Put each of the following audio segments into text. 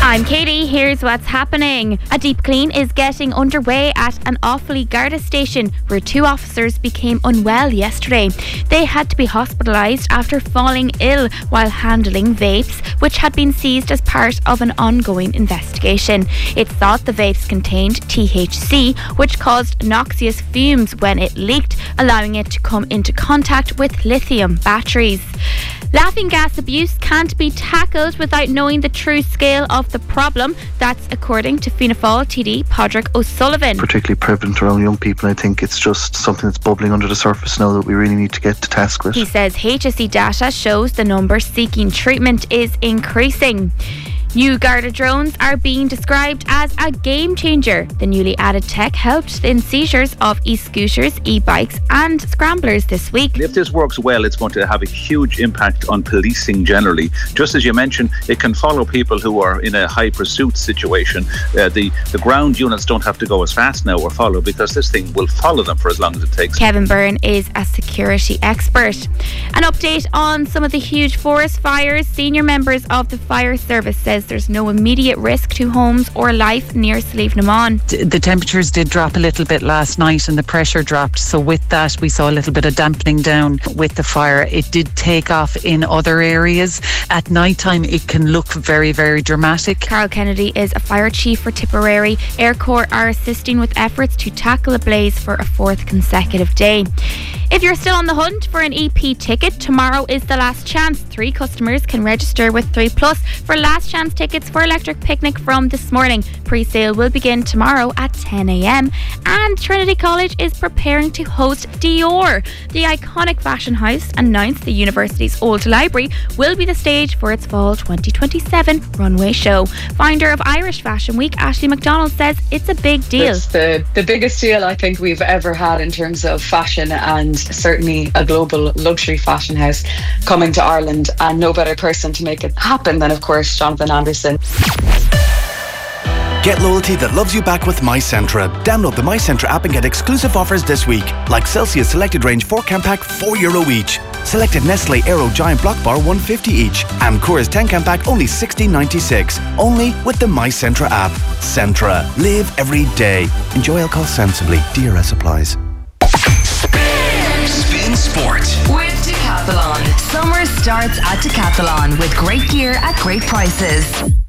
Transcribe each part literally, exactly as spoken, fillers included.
I'm Katie, here's what's happening. A deep clean is getting underway at an Offaly Garda station where two officers became unwell yesterday. They had to be hospitalised after falling ill while handling vapes, which had been seized as part of an ongoing investigation. It's thought the vapes contained T H C, which caused noxious fumes when it leaked, allowing it to come into contact with lithium batteries. Laughing gas abuse can't be tackled without knowing the true scale of the problem. That's according to Fianna Fáil T D Padraig O'Sullivan. Particularly prevalent around young people. I think it's just something that's bubbling under the surface now that we really need to get to task with. He says H S E data shows the number seeking treatment is increasing. New Garda drones are being described as a game changer. The newly added tech helped in seizures of e-scooters, e-bikes and scramblers this week. If this works well, it's going to have a huge impact on policing generally. Just as you mentioned, it can follow people who are in a high pursuit situation. Uh, the, the ground units don't have to go as fast now or follow, because this thing will follow them for as long as it takes. Kevin Byrne is a security expert. An update on some of the huge forest fires. Senior members of the fire service says there's no immediate risk to homes or life near Slieve na Mon. The temperatures did drop a little bit last night and the pressure dropped, so with that we saw a little bit of dampening down with the fire. It did take off in other areas. At night time it can look very, very dramatic. Carl Kennedy is a fire chief for Tipperary. Air Corps are assisting with efforts to tackle a blaze for a fourth consecutive day. If you're still on the hunt for an E P ticket, tomorrow is the last chance. Three customers can register with three plus for last chance tickets for Electric Picnic from this morning. Pre-sale will begin tomorrow at ten a.m. And Trinity College is preparing to host Dior. The iconic fashion house announced the university's old library will be the stage for its fall twenty twenty-seven runway show. Founder of Irish Fashion Week, Ashley McDonald, says it's a big deal. It's the, the biggest deal I think we've ever had in terms of fashion, and certainly a global luxury fashion house coming to Ireland, and no better person to make it happen than, of course, Jonathan Anderson. Get loyalty that loves you back with MyCentra. Download the MyCentra app and get exclusive offers this week, like Celsius Selected Range four can pack, four euro each. Selected Nestle Aero Giant Block Bar, one fifty each. And Coors ten can pack, only sixteen ninety-six. Only with the MyCentra app. Centra. Live every day. Enjoy alcohol sensibly. D R S applies. Spin Sport with Decathlon. Summer starts at Decathlon with great gear at great prices.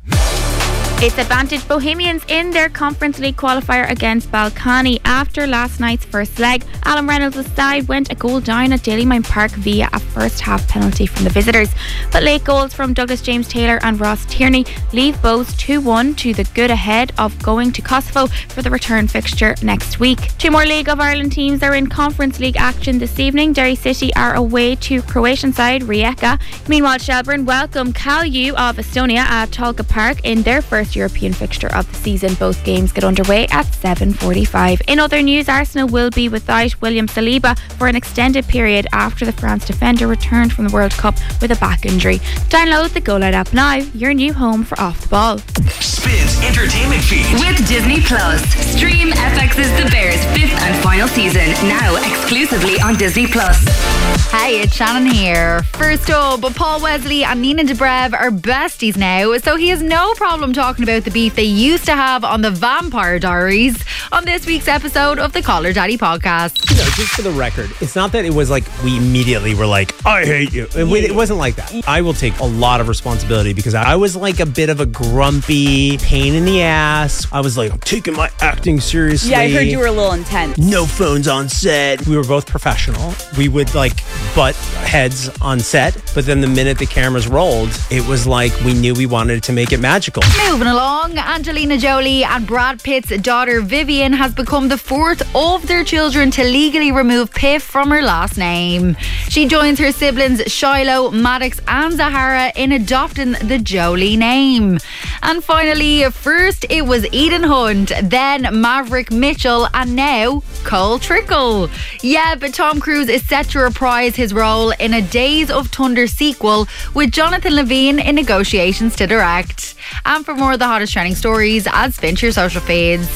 It's advantaged Bohemians in their Conference League qualifier against Balcony. After last night's first leg, Alan Reynolds' side went a goal down at Dalymount Park via a first half penalty from the visitors. But late goals from Douglas James Taylor and Ross Tierney leave both two one to the good ahead of going to Kosovo for the return fixture next week. Two more League of Ireland teams are in Conference League action this evening. Derry City are away to Croatian side Rijeka. Meanwhile, Shelbourne welcome Kalju of Estonia at Tolka Park in their first European fixture of the season. Both games get underway at seven forty-five. In other news, Arsenal will be without William Saliba for an extended period after the France defender returned from the World Cup with a back injury. Download the Go Loud app now, your new home for Off the Ball. Spins entertainment feed with Disney Plus. Stream F X's The Bears fifth and final season now exclusively on Disney Plus. Hey, it's Shannon here. First up, Paul Wesley and Nina Dobrev are besties now, so he has no problem talking about the beef they used to have on the Vampire Diaries on this week's episode of the Caller Daddy podcast. You know, just for the record, it's not that it was like we immediately were like, I hate you. It, it wasn't like that. I will take a lot of responsibility because I was like a bit of a grumpy pain in the ass. I was like, I'm taking my acting seriously. Yeah, I heard you were a little intense. No phones on set. We were both professional. We would like butt heads on set, but then the minute the cameras rolled, it was like we knew we wanted to make it magical. Moving along, Angelina Jolie and Brad Pitt's daughter Vivian has become the fourth of their children to legally remove Piff from her last name. She joins her siblings Shiloh, Maddox and Zahara in adopting the Jolie name. And finally, first it was Eden Hunt, then Maverick Mitchell and now Cole Trickle. Yeah, but Tom Cruise is set to reprise his role in a Days of Thunder sequel with Jonathan Levine in negotiations to direct. And for more of the hottest trending stories, add Spin to your social feeds.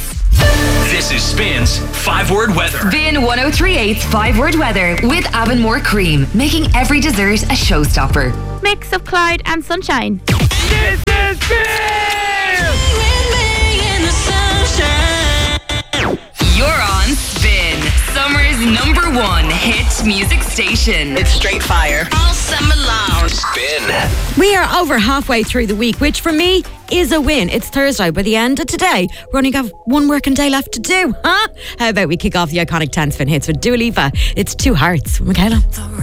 This is Spin's five word weather. Spin one oh three eight's five word weather with Avonmore Cream, making every dessert a showstopper. Mix of cloud and sunshine. This is Spin! one hit music station. It's straight fire. All summer long. Spin. We are over halfway through the week, which for me is a win. It's Thursday. By the end of today, we only got one working day left to do, huh? How about we kick off the iconic ten spin hits with Dua Lipa? It's Two Hearts. Michaela.